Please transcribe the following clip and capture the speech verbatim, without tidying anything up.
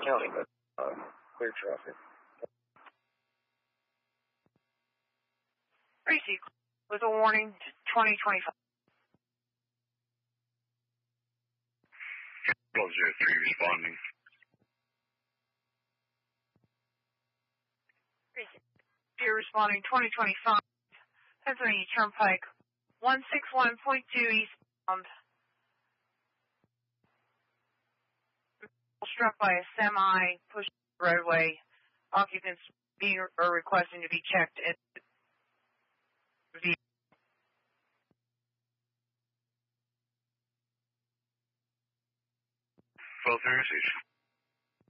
County, but um, clear traffic. Tracy, with a warning to twenty twenty-five. Close zero three responding. Tracy, you're responding twenty twenty-five. Pennsylvania Turnpike, one sixty-one point two eastbound. Struck by a semi, pushed the roadway. Occupants being or requesting to be checked in the vehicle. twelve thirty-six.